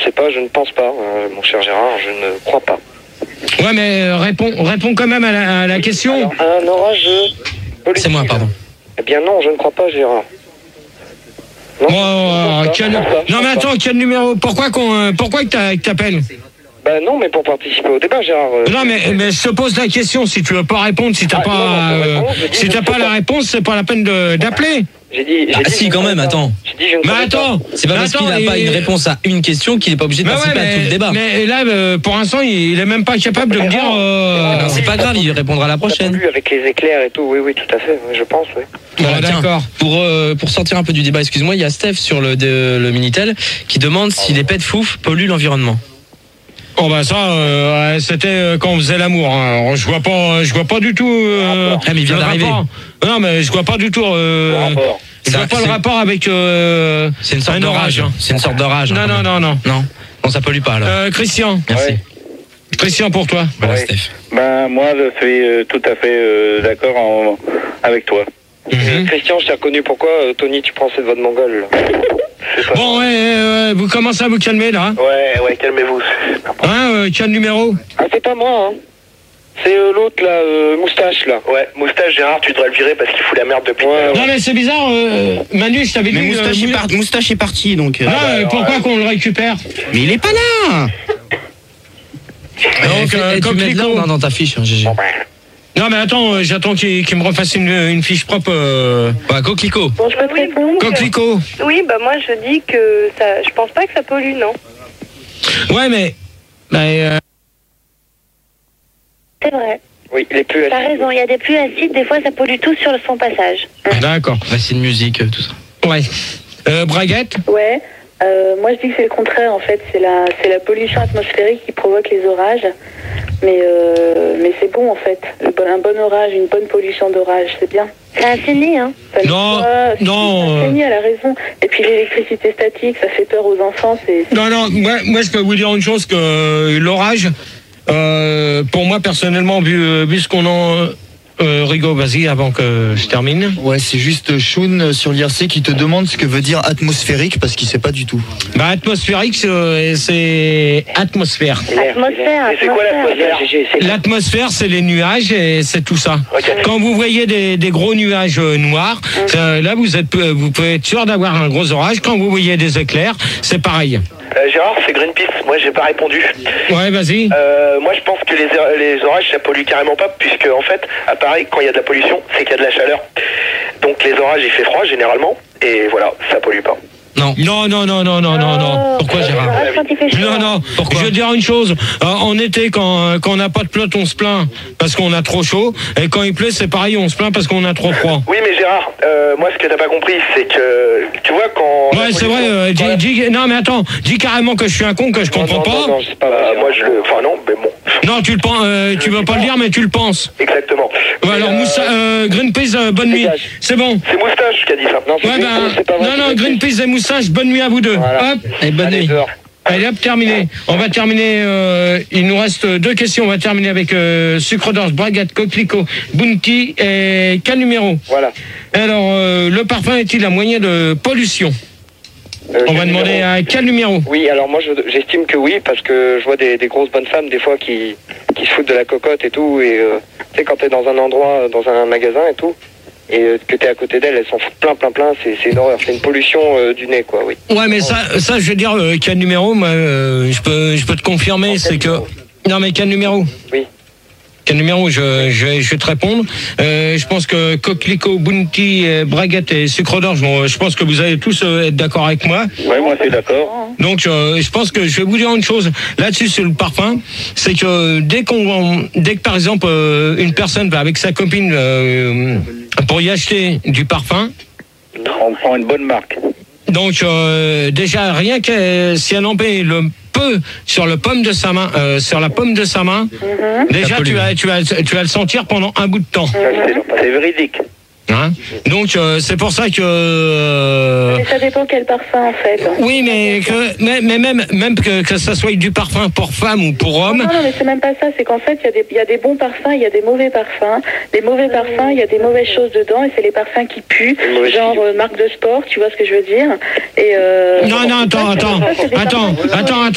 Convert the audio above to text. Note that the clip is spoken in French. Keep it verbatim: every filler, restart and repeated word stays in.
Je sais pas, je ne pense pas, euh, mon cher Gérard, je ne crois pas. Ouais, mais euh, réponds, réponds quand même à la, à la question. Alors, un orage politique. C'est moi, pardon. Eh bien non, je ne crois pas, Gérard. Non, Oh, quel... non mais attends, quel numéro? Pourquoi qu'on, euh, pourquoi que t'appelles? Bah non, mais pour participer au débat, Gérard. Euh... Non mais, mais je te pose la question, si tu veux pas répondre, si t'as ah, pas, non, non, euh, répondre, dit, si t'as pas, pas la réponse, c'est pas la peine de, d'appeler. J'ai dit, j'ai ah dit, si, quand même, attends. J'ai dit, je ne Mais attends, c'est pas parce qu'il n'a et... pas une réponse à une question qu'il n'est pas obligé de mais participer ouais, mais, à tout le débat. Mais là, euh, pour l'instant, il, il est même pas capable de me dire. Euh... Non, c'est pas grave, il répondra la prochaine. Avec les éclairs et tout, oui, oui, tout à fait, oui, je pense, oui. Voilà, ah, tiens, d'accord. Pour, euh, pour sortir un peu du débat, excuse-moi, il y a Steph sur le, de, le Minitel qui demande si les pets fouf polluent l'environnement. Oh bah ça, euh, c'était euh, quand on faisait l'amour. Hein. Alors, je vois pas, je vois pas du tout. Euh, ah mais il vient d'arriver. Non mais je vois pas du tout. Euh, je vois pas le rapport avec. Euh, c'est une sorte un d'orage. orage. C'est une sorte d'orage. Non non non non non. Non, ça pollue pas alors. Euh, Christian. Merci. Ouais. Christian pour toi. Voilà, ouais. Steph. Ben moi je suis euh, tout à fait euh, d'accord en... avec toi. Mm-hmm. Christian, je t'ai reconnu pourquoi. Euh, Tony, tu prends cette voix de mongol. Bon, ouais, ouais, vous commencez à vous calmer là. Ouais, ouais, calmez-vous. Hein, euh, quel numéro? Ah, c'est pas moi, hein. C'est euh, l'autre là, euh, moustache là. Ouais, moustache Gérard, tu devrais le virer parce qu'il fout la merde depuis. Ouais, non mais c'est bizarre, euh, Manu, je t'avais dit. Mais moustache, euh, est par... moustache est parti donc. Euh... Non, Ah, bah, euh, pourquoi ouais. qu'on le récupère? Mais il est pas là. Donc, euh, tu mets de Coquelicot. l'ordre dans ta fiche, hein, G G. Non mais attends, euh, j'attends qu'il qu'il me refasse une, une fiche propre. Euh... Ouais, Coquelicot. Bon, je peux te répondre. Coquelicot. Oui, bah moi je dis que ça, je pense pas que ça pollue, non. Ouais mais. Bah, euh... C'est vrai. Oui, les pluies T'as acides. raison, il y a des pluies acides, des fois ça pollue tout sur son passage. D'accord. Bah, c'est une musique, tout ça. Ouais. Euh, Braguette. Ouais, euh, moi je dis que c'est le contraire en fait, c'est la, c'est la pollution atmosphérique qui provoque les orages. Mais, euh, mais c'est bon en fait, un bon orage, une bonne pollution d'orage, c'est bien. C'est un génie, hein. Ça Non, pas, non, C'est un euh... génie, elle a raison. Et puis l'électricité statique, ça fait peur aux enfants. C'est, c'est... Non, non, moi, moi je peux vous dire une chose, que euh, l'orage, euh, pour moi personnellement, vu, vu ce qu'on en... Euh, Rigo, vas-y, avant que je termine. Ouais, c'est juste Shun sur l'I R C qui te demande ce que veut dire atmosphérique parce qu'il sait pas du tout. Bah, atmosphérique, c'est, c'est atmosphère. Atmosphère, Et c'est quoi l'atmosphère? L'atmosphère, c'est les nuages et c'est tout ça. Okay. Quand vous voyez des, des gros nuages euh, noirs, euh, là, vous êtes, vous pouvez être sûr d'avoir un gros orage. Quand vous voyez des éclairs, c'est pareil. Euh, Gérard, c'est Greenpeace. Moi, j'ai pas répondu. Ouais, vas-y. Euh, moi, je pense que les, les orages, ça pollue carrément pas, puisque en fait, à Paris, quand il y a de la pollution, c'est qu'il y a de la chaleur. Donc, les orages, il fait froid généralement, et voilà, ça pollue pas. Non. Non, non, non, non, non, non, non. Pourquoi, Gérard? Quand il fait chaud. Non, non. Pourquoi? Je veux dire une chose. Euh, en été, quand, quand on n'a pas de flotte, on se plaint parce qu'on a trop chaud. Et quand il pleut, c'est pareil, on se plaint parce qu'on a trop froid. Oui, mais Gérard, euh, moi, ce que t'as pas compris, c'est que, tu vois, quand... Ouais, c'est vrai. Euh, dis, dis, non, mais attends. Dis carrément que je suis un con, que je comprends non, pas. Non, non, c'est pas Bah, vrai. moi, je le... Enfin, non, mais bon. Non, tu le penses. Euh, tu veux pas le dire, mais tu le penses. Exactement. Ouais, Mais, alors, euh, Moussa, euh, Greenpeace, euh, bonne nuit. Dégage. C'est bon. C'est Moustache qui a dit ça. Non, c'est Ouais, Greenpeace, ben, c'est pas vrai, non, non, c'est Greenpeace et Moussage, bonne nuit à vous deux. Voilà. Hop, et bonne Allez, nuit. dehors. Allez, hop, terminé. On va terminer, euh, il nous reste deux questions. On va terminer avec euh, Sucre d'Orge, Braguette, Coquelicot, Bounty et quel numéro? Voilà. Alors, euh, le parfum est-il un moyen de pollution? Euh, On va quel demander numéro? à quel numéro? Oui, alors moi je- j'estime que oui, parce que je vois des, des grosses bonnes femmes des fois qui, qui se foutent de la cocotte et tout, et euh, tu sais quand t'es dans un endroit, dans un magasin et tout, et euh, que t'es à côté d'elles, elles s'en foutent plein plein plein, c'est c'est une horreur, c'est une pollution euh, du nez quoi, oui. Ouais, mais ça, ça je veux dire, euh, quel numéro? Moi, euh, je peux, je peux te confirmer, c'est que... Non, mais quel numéro? Oui. Quel numéro? je, je, vais, je vais te répondre. Euh, je pense que Coquelicot, Bounty, euh, Braguette et Sucre d'Orge, bon, je pense que vous allez tous euh, être d'accord avec moi. Ouais, moi, c'est d'accord. Donc, euh, je pense que je vais vous dire une chose là-dessus sur le parfum, c'est que dès qu'on, dès que par exemple euh, une personne va avec sa copine euh, pour y acheter du parfum, On prend une bonne marque. donc euh, déjà rien que si elle en met le peu sur le pomme de sa main, euh, sur la pomme de sa main, déjà tu vas, tu vas, tu vas le sentir pendant un bout de temps. C'est c'est véridique. Hein, donc euh, c'est pour ça que. Euh, Mais ça dépend quel parfum en fait. oui, mais que, mais, mais même, même que, que ça soit du parfum pour femme ou pour homme. Non, non, mais c'est même pas ça. C'est qu'en fait, il y, a des- il y a des bons parfums, il y a des mauvais parfums. Les mauvais parfums, il y a des mauvaises choses dedans, et c'est les parfums qui puent, mauvais genre euh, marque de sport, tu vois ce que je veux dire. Et euh, Non, non, attends, attends, Ça, c'est des attends, parfums qui sont- attends, attends.